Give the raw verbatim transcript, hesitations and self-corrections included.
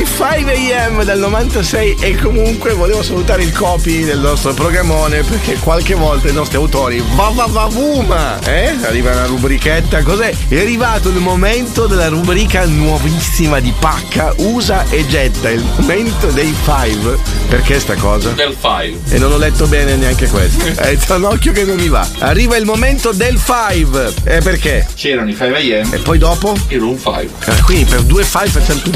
i cinque a m del novantasei e comunque volevo salutare il copy del nostro programmone perché qualche volta i nostri autori va va va vuma, eh? Arriva una rubrichetta, cos'è? È arrivato il momento della rubrica nuovissima di Pacca, usa e getta, il momento dei five. Perché sta cosa? Del five. E non ho letto bene neanche questo. Eh, c'è un occhio che non mi va. Arriva il momento del five. E eh, perché? C'erano i cinque a m e poi dopo? il room cinque. Eh, quindi per due five facciamo tutti